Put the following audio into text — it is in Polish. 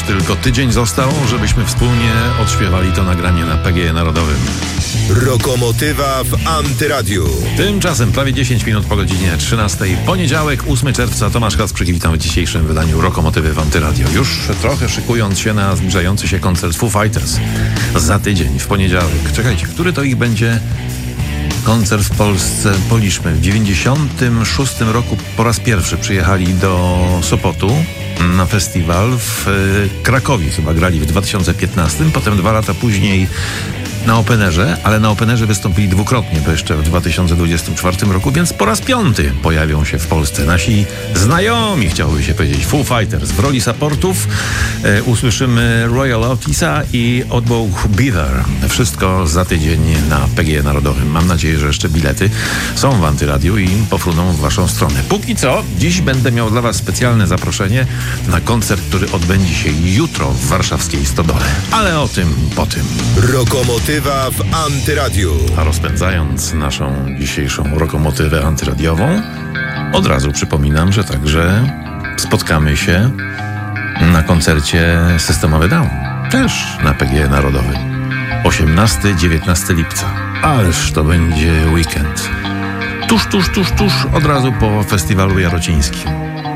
tylko tydzień został, żebyśmy wspólnie odśpiewali to nagranie na PGE Narodowym. Rokomotywa w Antyradiu. Tymczasem prawie 10 minut po godzinie 13. Poniedziałek, 8 czerwca. Tomasz Kacprzyk, witam w dzisiejszym wydaniu Rokomotywy w Antyradio. Już trochę szykując się na zbliżający się koncert Foo Fighters za tydzień, w poniedziałek. Czekajcie, który to ich będzie koncert w Polsce? Policzmy. W 96 roku po raz pierwszy przyjechali do Sopotu na festiwal w Krakowie. Chyba grali w 2015. Potem 2 lata później na Openerze, ale na Openerze wystąpili dwukrotnie, bo jeszcze w 2024 roku, więc po raz 5 pojawią się w Polsce. Nasi znajomi, chciałoby się powiedzieć, Foo Fighters. W roli supportów usłyszymy Royal Otisa i Oddbog Beaver. Wszystko za tydzień na PGE Narodowym. Mam nadzieję, że jeszcze bilety są w Antyradiu i pofruną w waszą stronę. Póki co, dziś będę miał dla was specjalne zaproszenie na koncert, który odbędzie się jutro w warszawskiej Stodole. Ale o tym po tym. Rokomotywa w Antyradiu. A rozpędzając naszą dzisiejszą rokomotywę antyradiową, od razu przypominam, że także spotkamy się na koncercie System of a Down. Też na PGE Narodowym. 18-19 lipca. Ależ to będzie weekend. Tuż, od razu po festiwalu jarocińskim.